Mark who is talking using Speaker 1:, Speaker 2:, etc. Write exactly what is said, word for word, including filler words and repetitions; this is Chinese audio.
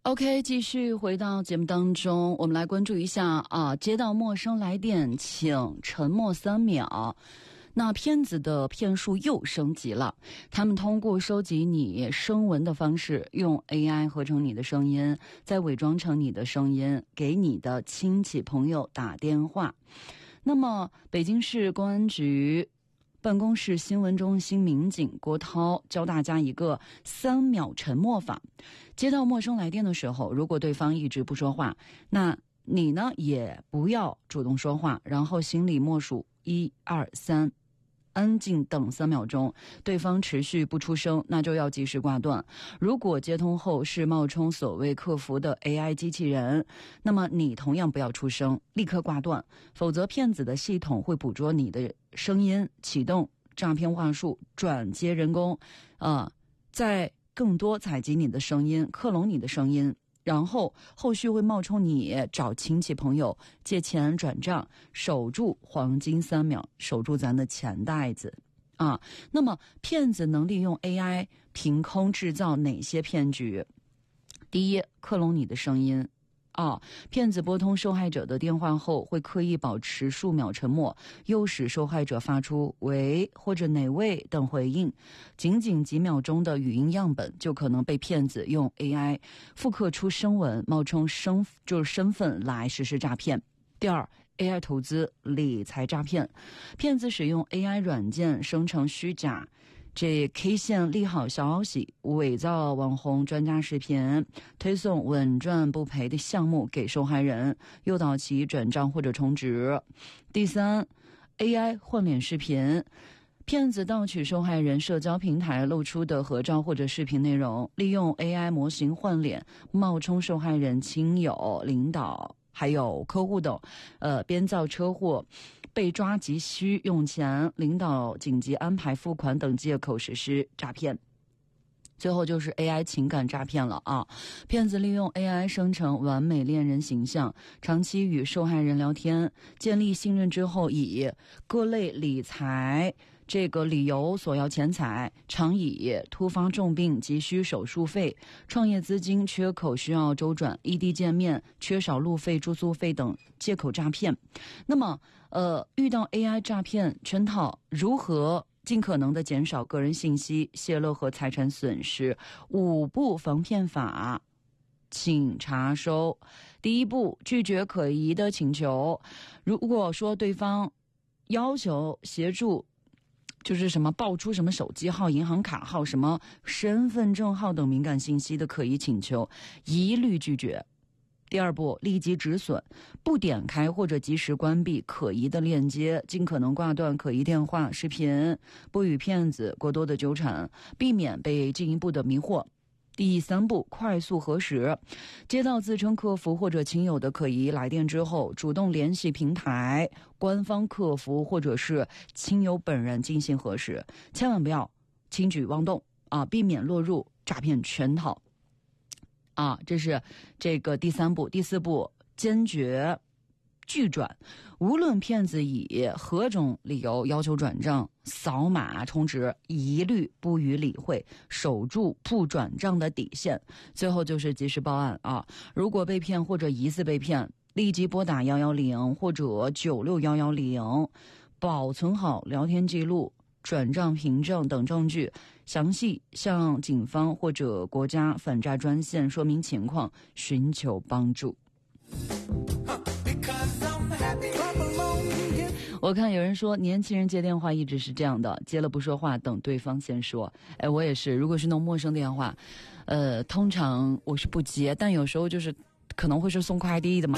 Speaker 1: OK， 继续回到节目当中，我们来关注一下啊，接到陌生来电，请沉默三秒。那骗子的骗术又升级了，他们通过收集你声纹的方式，用 A I 合成你的声音，再伪装成你的声音，给你的亲戚朋友打电话。那么，北京市公安局办公室新闻中心民警郭涛教大家一个三秒沉默法。接到陌生来电的时候，如果对方一直不说话，那你呢也不要主动说话，然后心里默数一二三，安静等三秒钟，对方持续不出声，那就要及时挂断。如果接通后是冒充所谓客服的 A I 机器人，那么你同样不要出声，立刻挂断，否则骗子的系统会捕捉你的声音，启动诈骗话术，转接人工，呃，再更多采集你的声音，克隆你的声音，然后后续会冒充你找亲戚朋友借钱转账，守住黄金三秒，守住咱的钱袋子啊。那么骗子能利用 A I 凭空制造哪些骗局？第一，克隆你的声音啊，骗子拨通受害者的电话后，会刻意保持数秒沉默，诱使受害者发出喂或者哪位等回应，仅仅几秒钟的语音样本就可能被骗子用 A I 复刻出声纹，冒充身就是身份来实施诈骗。第二， A I 投资理财诈骗，骗子使用 A I 软件生成虚假这 K 线利好消息，伪造网红专家视频，推送稳赚不赔的项目给受害人，诱导其转账或者充值。第三， A I 换脸视频，骗子盗取受害人社交平台露出的合照或者视频内容，利用 A I 模型换脸，冒充受害人亲友、领导还有客户等，呃，编造车祸被抓急需用钱，领导紧急安排付款等借口实施诈骗。最后就是 A I 情感诈骗了啊！骗子利用 A I 生成完美恋人形象，长期与受害人聊天，建立信任之后，以各类理财这个理由索要钱财，常以突发重病急需手术费、创业资金缺口需要周转、异地见面缺少路费、住宿费等借口诈骗。那么，呃，遇到 A I 诈骗圈套，如何尽可能的减少个人信息泄露和财产损失？五步防骗法，请查收。第一步，拒绝可疑的请求。如果说对方要求协助，就是什么爆出什么手机号、银行卡号、什么身份证号等敏感信息的可疑请求，一律拒绝。第二步，立即止损，不点开或者及时关闭可疑的链接，尽可能挂断可疑电话、视频，不与骗子过多的纠缠，避免被进一步的迷惑。第三步，快速核实，接到自称客服或者亲友的可疑来电之后，主动联系平台、官方客服或者是亲友本人进行核实，千万不要轻举妄动啊，避免落入诈骗圈套。啊，这是这个第三步。第四步，坚决拒转，无论骗子以何种理由要求转账、扫码充值，一律不予理会，守住不转账的底线。最后就是及时报案啊，如果被骗或者疑似被骗，立即拨打一一零或者九六一一零，保存好聊天记录、转账凭证等证据，详细向警方或者国家反诈专线说明情况，寻求帮助。我看有人说年轻人接电话一直是这样的，接了不说话，等对方先说。哎，我也是，如果是那种陌生电话，呃，通常我是不接，但有时候就是可能会是送快递的嘛。